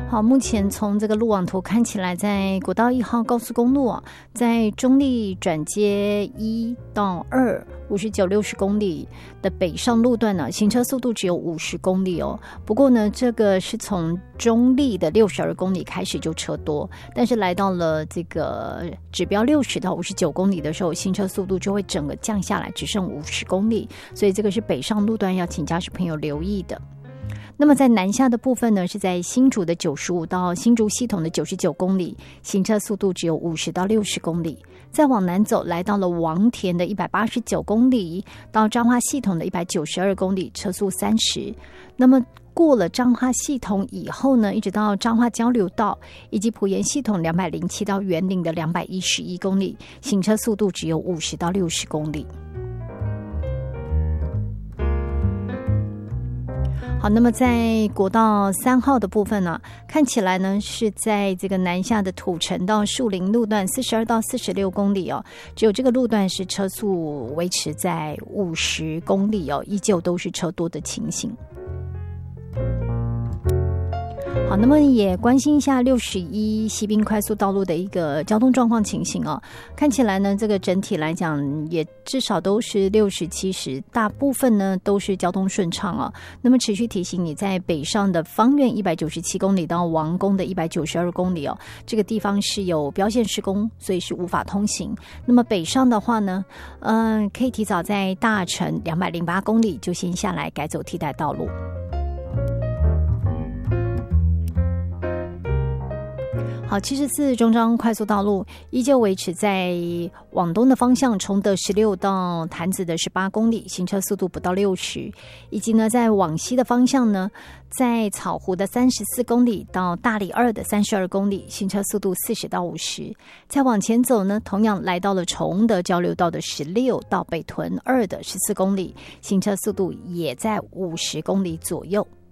好，目前从这个路网图看起来，在国道1号高速公路在中立转接1到2 59、60公里的北上路段呢，行车速度只有50公里哦。不过呢，这个是从中立的62公里开始就车多，但是来到了这个指标60到59公里的时候，行车速度就会整个降下来，只剩50公里。所以这个是北上路段要请驾驶朋友留意的。那么在南下的部分呢，是在新竹的95到新竹系统的99公里，行车速度只有50到60公里。再往南走，来到了王田的189公里，到彰化系统的192公里，车速30。那么过了彰化系统以后呢，一直到彰化交流道以及埔盐系统207到员林的211公里，行车速度只有50到60公里。好，那么在国道3号的部分呢，看起来呢是在这个南下的土城到树林路段42到46公里哦，只有这个路段是车速维持在50公里哦，依旧都是车多的情形。好，那么也关心一下61西滨快速道路的一个交通状况情形哦。看起来呢，这个整体来讲也至少都是60、70，大部分呢都是交通顺畅哦。那么持续提醒你，在北上的芳苑197公里到王宫的192公里哦，这个地方是有标线施工，所以是无法通行。那么北上的话呢，可以提早在大城208公里就先下来改走替代道路。好，74中彰快速道路依旧维持在往东的方向，崇德16到潭子的18公里，行车速度不到60，以及呢在往西的方向呢，在草湖的34公里到大里2的32公里，行车速度40到50。再往前走呢，同样来到了崇德交流道的16到北屯2的14公里，行车速度也在50公里左右。